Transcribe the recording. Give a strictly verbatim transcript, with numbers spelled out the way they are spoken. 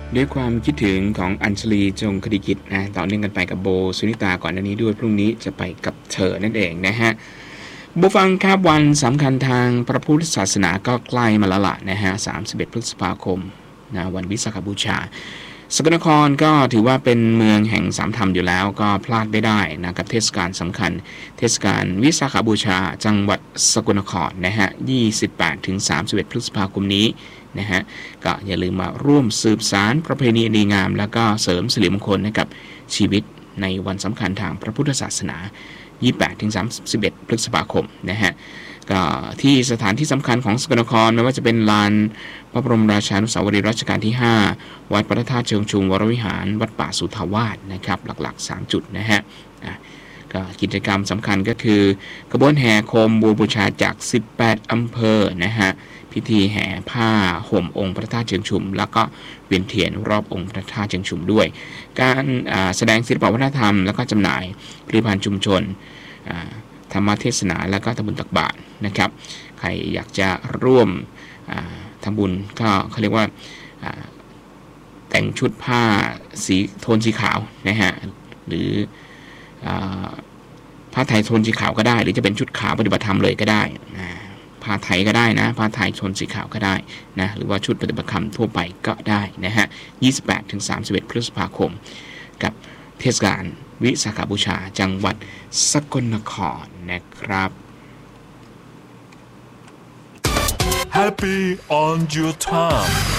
ด้วยความคิดถึงของอัญชลีจงคดิกิจนะต่อเนื่องกันไปกับโบสุนิตาก่อนหน้านี้ด้วยพรุ่งนี้จะไปกับเธอนั่นเองนะฮะบุฟังครับวันสำคัญทางพระพุทธศาสนาก็ใกล้มาแล้วล่ะนะฮะสามสิบเอ็ดพฤษภาคมนะวันวิสาขบูชาสกลนครก็ถือว่าเป็นเมืองแห่งสามธรรมอยู่แล้วก็พลาดไม่ได้นะกับเทศกาลสำคัญเทศกาลวิสาขบูชาจังหวัดสกลนครนะฮะ ยี่สิบแปดถึงสามสิบเอ็ด พฤษภาคมนี้นะฮะก็อย่าลืมมาร่วมสืบสานประเพณีดีงามแล้วก็เสริมสิริมงคลให้กับชีวิตในวันสำคัญทางพระพุทธศาสนา ยี่สิบแปดถึงสามสิบเอ็ด พฤษภาคมนะฮะก็ที่สถานที่สำคัญของสกลนครไม่ว่าจะเป็นลานพระบรมราชานุสาวรีย์รัชกาลที่ห้าวัดพระธาตุเชิงชุมวรวิหารวัดป่าสุทธาวาสนะครับหลักๆสามจุดนะฮะก็กิจกรรมสำคัญก็คือกระบวนแห่โคมบูบูชาจากสิบแปดอำเภอนะฮะพิธีแห่ผ้าห่มองค์พระธาตุเชิงชุมแล้วก็เวียนเทียนรอบองค์พระธาตุเชิงชุมด้วยการแสดงศิลปวัฒนธรรมแล้วก็จำหน่ายผลิตภัณฑ์ชุมชนธรรมเทศนาแล้วก็ทำบุญตักบาตรนะครับใครอยากจะร่วมทำบุญก็เขาเรียกว่าแต่งชุดผ้าสีโทนสีขาวนะฮะหรือผ้าไทยโทนสีขาวก็ได้หรือจะเป็นชุดขาวปฏิบัติธรรมเลยก็ได้ผ้าไทยก็ได้นะผ้าไทยโทนสีขาวก็ได้นะหรือว่าชุดปฏิบัติธรรมทั่วไปก็ได้นะฮะ ยี่สิบแปดถึงสามสิบเอ็ด พฤษภาคมกับเทศกาลวิสาขบูชาจังหวัดสกลนครนะครับ Happy on your time